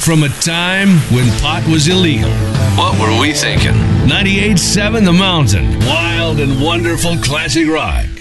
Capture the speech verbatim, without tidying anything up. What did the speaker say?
from a time when pot was illegal. What were we thinking? ninety-eight point seven The Mountain. Wild and wonderful classic rock.